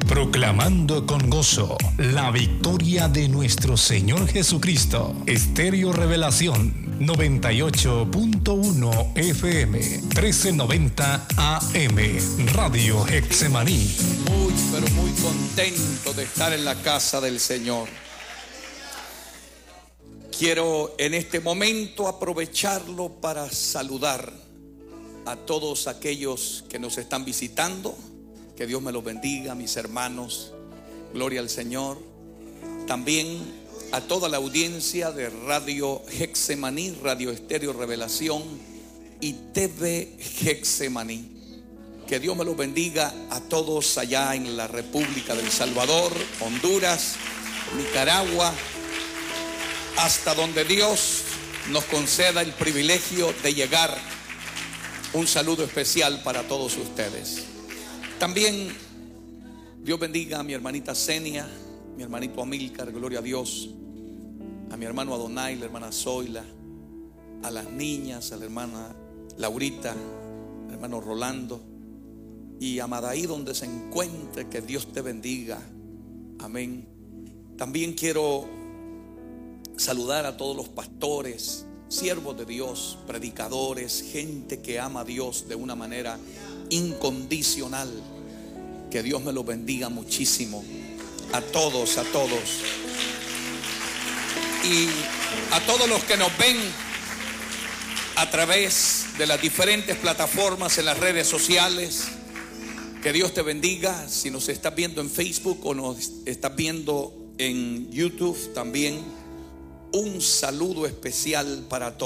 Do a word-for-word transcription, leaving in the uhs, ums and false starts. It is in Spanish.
Proclamando con gozo la victoria de nuestro Señor Jesucristo. Estéreo Revelación noventa y ocho punto uno F M, trece noventa A M, Radio Getsemaní. Muy, pero muy contento de estar en la casa del Señor. Quiero en este momento aprovecharlo para saludar a todos aquellos que nos están visitando. Que Dios me los bendiga, mis hermanos. Gloria al Señor. También a toda la audiencia de Radio Getsemaní, Radio Estéreo Revelación y T V Getsemaní. Que Dios me los bendiga a todos allá en la República del Salvador, Honduras, Nicaragua, hasta donde Dios nos conceda el privilegio de llegar. Un saludo especial para todos ustedes. También Dios bendiga a mi hermanita Zenia, mi hermanito Amílcar, gloria a Dios, a mi hermano Adonai, la hermana Zoila, a las niñas, a la hermana Laurita, al hermano Rolando y a Madaí donde se encuentre, que Dios te bendiga. Amén. También quiero saludar a todos los pastores, siervos de Dios, predicadores, gente que ama a Dios de una manera incondicional. Que Dios me los bendiga muchísimo. A todos, a todos. Y a todos los que nos ven a través de las diferentes plataformas en las redes sociales. Que Dios te bendiga. Si nos estás viendo en Facebook o nos estás viendo en YouTube también, un saludo especial para todos.